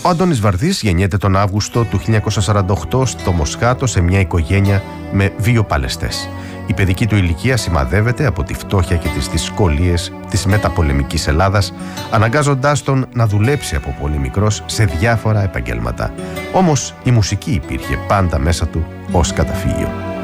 Ο Αντώνης Βαρδής γεννιέται τον Αύγουστο του 1948 στο Μοσχάτο σε μια οικογένεια με βιοπαλαιστές. Η παιδική του ηλικία σημαδεύεται από τη φτώχεια και τις δυσκολίες της μεταπολεμικής Ελλάδας, αναγκάζοντάς τον να δουλέψει από πολύ μικρός σε διάφορα επαγγέλματα. Όμως η μουσική υπήρχε πάντα μέσα του ως καταφύγιο.